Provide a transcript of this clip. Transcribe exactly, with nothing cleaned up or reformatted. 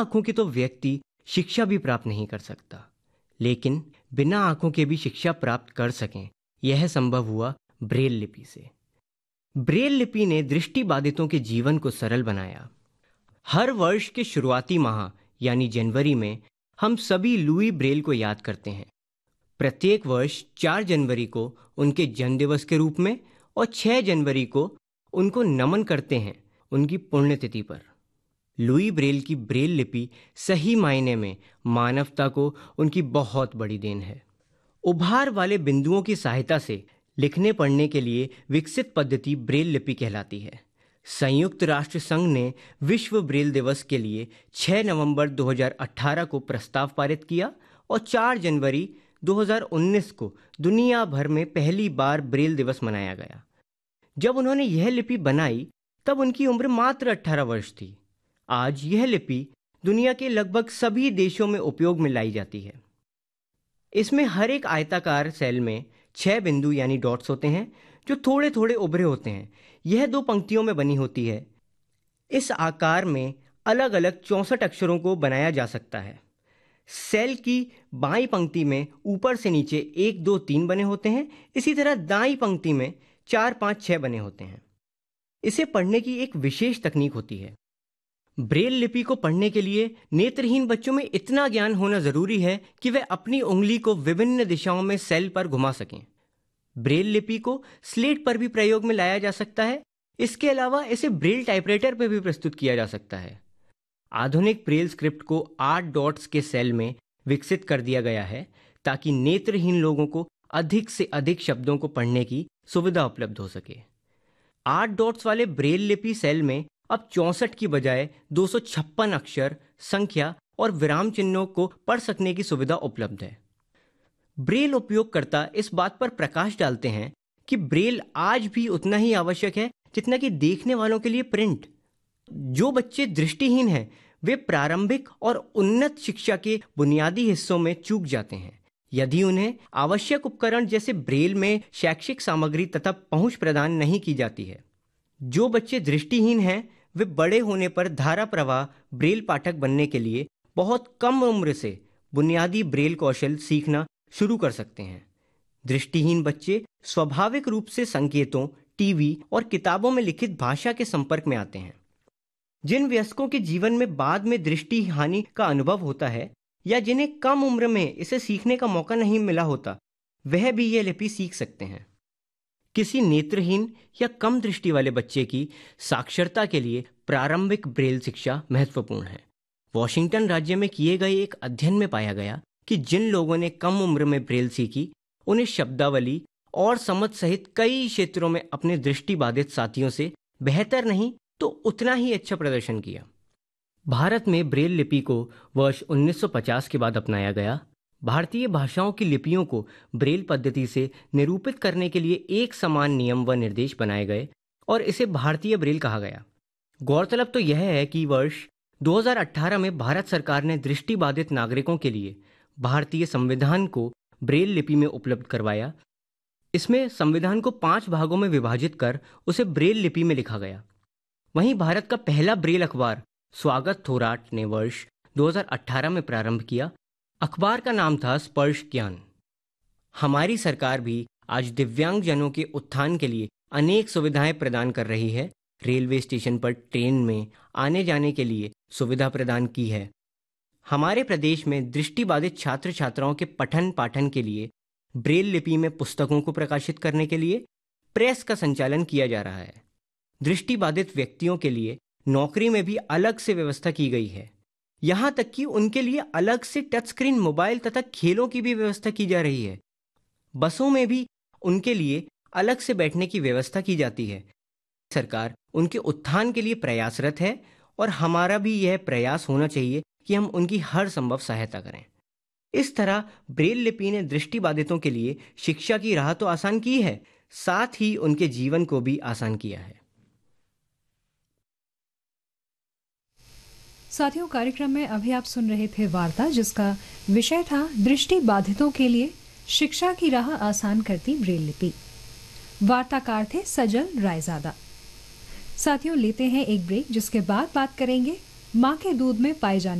आंखों के तो व्यक्ति शिक्षा भी प्राप्त नहीं कर सकता, लेकिन बिना आंखों के भी शिक्षा प्राप्त कर सकें, यह संभव हुआ ब्रेल लिपि से। ब्रेल लिपि ने दृष्टिबाधितों के जीवन को सरल बनाया। हर वर्ष के शुरुआती माह यानी जनवरी में हम सभी लुई ब्रेल को याद करते हैं। प्रत्येक वर्ष चार जनवरी को उनके जन्मदिवस के रूप में और छह जनवरी को उनको नमन करते हैं उनकी पुण्यतिथि पर। लुई ब्रेल की ब्रेल लिपि सही मायने में मानवता को उनकी बहुत बड़ी देन है। उभार वाले बिंदुओं की सहायता से लिखने पढ़ने के लिए विकसित पद्धति ब्रेल लिपि कहलाती है। संयुक्त राष्ट्र संघ ने विश्व ब्रेल दिवस के लिए छह नवंबर दो हज़ार अठारह को प्रस्ताव पारित किया और चार जनवरी दो हज़ार उन्नीस को दुनिया भर में पहली बार ब्रेल दिवस मनाया गया। जब उन्होंने यह लिपि बनाई तब उनकी उम्र मात्र अठारह वर्ष थी। आज यह लिपि दुनिया के लगभग सभी देशों में उपयोग में लाई जाती है। इसमें हर एक आयताकार सेल में छह बिंदु यानी डॉट्स होते हैं जो थोड़े थोड़े उभरे होते हैं। यह दो पंक्तियों में बनी होती है। इस आकार में अलग अलग चौंसठ अक्षरों को बनाया जा सकता है। सेल की बाईं पंक्ति में ऊपर से नीचे एक दो तीन बने होते हैं। इसी तरह दाईं पंक्ति में चार पाँच छः बने होते हैं। इसे पढ़ने की एक विशेष तकनीक होती है। ब्रेल लिपि को पढ़ने के लिए नेत्रहीन बच्चों में इतना ज्ञान होना जरूरी है कि वे अपनी उंगली को विभिन्न दिशाओं में सेल पर घुमा सकें। ब्रेल लिपि को स्लेट पर भी प्रयोग में लाया जा सकता है। इसके अलावा इसे ब्रेल टाइपराइटर पर भी प्रस्तुत किया जा सकता है। आधुनिक ब्रेल स्क्रिप्ट को आठ डॉट्स के सेल में विकसित कर दिया गया है ताकि नेत्रहीन लोगों को अधिक से अधिक शब्दों को पढ़ने की सुविधा उपलब्ध हो सके। आठ डॉट्स वाले ब्रेल लिपि सेल में अब चौंसठ की बजाय दो सौ छप्पन अक्षर, संख्या और विराम चिन्हों को पढ़ सकने की सुविधा उपलब्ध है। ब्रेल उपयोगकर्ता इस बात पर प्रकाश डालते हैं कि ब्रेल आज भी उतना ही आवश्यक है जितना कि देखने वालों के लिए प्रिंट। जो बच्चे दृष्टिहीन हैं वे प्रारंभिक और उन्नत शिक्षा के बुनियादी हिस्सों में चूक जाते हैं यदि उन्हें आवश्यक उपकरण जैसे ब्रेल में शैक्षिक सामग्री तथा पहुंच प्रदान नहीं की जाती है। जो बच्चे दृष्टिहीन हैं वे बड़े होने पर धारा प्रवाह ब्रेल पाठक बनने के लिए बहुत कम उम्र से बुनियादी ब्रेल कौशल सीखना शुरू कर सकते हैं। दृष्टिहीन बच्चे स्वाभाविक रूप से संकेतों, टीवी और किताबों में लिखित भाषा के संपर्क में आते हैं। जिन वयस्कों के जीवन में बाद में दृष्टि हानि का अनुभव होता है या जिन्हें कम उम्र में इसे सीखने का मौका नहीं मिला होता, वह भी यह लिपि सीख सकते हैं। किसी नेत्रहीन या कम दृष्टि वाले बच्चे की साक्षरता के लिए प्रारंभिक ब्रेल शिक्षा महत्वपूर्ण है। वॉशिंगटन राज्य में किए गए एक अध्ययन में पाया गया कि जिन लोगों ने कम उम्र में ब्रेल सीखी, उन्हें शब्दावली और समझ सहित कई क्षेत्रों में अपने दृष्टिबाधित साथियों से बेहतर नहीं तो उतना ही अच्छा प्रदर्शन किया। भारत में ब्रेल लिपि को वर्ष उन्नीस सौ पचास के बाद अपनाया गया। भारतीय भाषाओं की लिपियों को ब्रेल पद्धति से निरूपित करने के लिए एक समान नियम व निर्देश बनाए गए और इसे भारतीय ब्रेल कहा गया। गौरतलब तो यह है कि वर्ष दो हज़ार अठारह में भारत सरकार ने दृष्टिबाधित नागरिकों के लिए भारतीय संविधान को ब्रेल लिपि में उपलब्ध करवाया। इसमें संविधान को पांच भागों में विभाजित कर उसे ब्रेल लिपि में लिखा गया। वहीं भारत का पहला ब्रेल अखबार स्वागत थोराट ने वर्ष दो हज़ार अठारह में प्रारंभ किया। अखबार का नाम था स्पर्श ज्ञान। हमारी सरकार भी आज दिव्यांगजनों के उत्थान के लिए अनेक सुविधाएं प्रदान कर रही है। रेलवे स्टेशन पर ट्रेन में आने जाने के लिए सुविधा प्रदान की है। हमारे प्रदेश में दृष्टिबाधित छात्र छात्राओं के पठन पाठन के लिए ब्रेल लिपि में पुस्तकों को प्रकाशित करने के लिए प्रेस का संचालन किया जा रहा है। दृष्टिबाधित व्यक्तियों के लिए नौकरी में भी अलग से व्यवस्था की गई है। यहाँ तक कि उनके लिए अलग से टच स्क्रीन मोबाइल तथा खेलों की भी व्यवस्था की जा रही है। बसों में भी उनके लिए अलग से बैठने की व्यवस्था की जाती है। सरकार उनके उत्थान के लिए प्रयासरत है और हमारा भी यह प्रयास होना चाहिए कि हम उनकी हर संभव सहायता करें। इस तरह ब्रेल लिपि ने दृष्टिबाधितों के लिए शिक्षा की राह तो आसान की है, साथ ही उनके जीवन को भी आसान किया है। साथियों, कार्यक्रम में अभी आप सुन रहे थे वार्ता जिसका विषय था दृष्टि बाधितों के लिए शिक्षा की राह आसान करती ब्रेल लिपि। वार्ताकार थे सजल रायजादा। साथियों, लेते हैं एक ब्रेक जिसके बाद बात करेंगे मां के दूध में पाए जाने